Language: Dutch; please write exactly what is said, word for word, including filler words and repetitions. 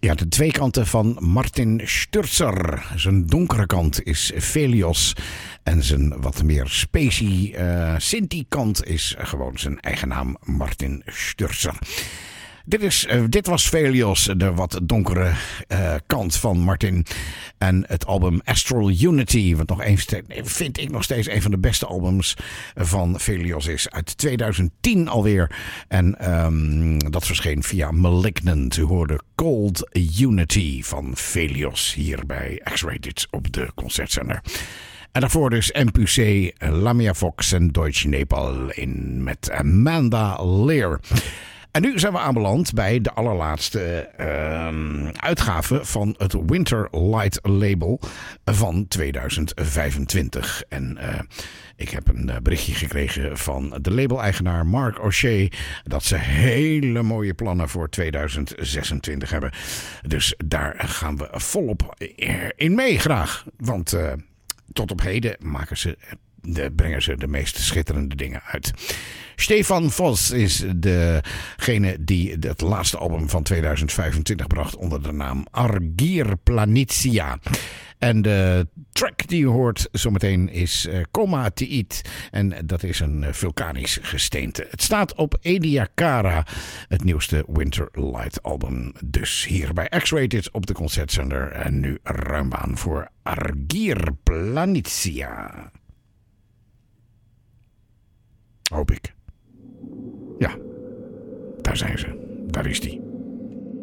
Ja, de twee kanten van Martin Sturzer. Zijn donkere kant is Velios. En zijn wat meer spacey uh, Sinti kant is gewoon zijn eigen naam Martin Sturzer. Dit, is, uh, dit was Velios, de wat donkere uh, kant van Martin. En het album Astral Unity, wat nog eens, vind ik nog steeds een van de beste albums van Velios is. Uit tweeduizend tien alweer. En um, dat verscheen via Malignant. U hoorde Cold Unity van Velios hier bij X-Rated op de Concertzender. En daarvoor dus M P C, Lamia Fox en Deutsche Nepal in met Amanda Lear. En nu zijn we aanbeland bij de allerlaatste uh, uitgave van het Winter Light label van tweeduizend vijfentwintig. En uh, ik heb een uh, berichtje gekregen van de label-eigenaar Mark O'Shea dat ze hele mooie plannen voor tweeduizend zesentwintig hebben. Dus daar gaan we volop in mee graag. Want uh, tot op heden maken ze... De, brengen ze de meest schitterende dingen uit. Stefan Vos is degene die het laatste album van tweeduizend vijfentwintig bracht onder de naam Argir Planitia. En de track die je hoort zometeen is uh, Coma Tiit. En dat is een uh, vulkanisch gesteente. Het staat op Ediacara, het nieuwste Winter Light album. Dus hier bij X-Rated op de Concertzender. En nu ruim baan voor Argir Planitia. Hoop ik. Ja, daar zijn ze. Daar is die.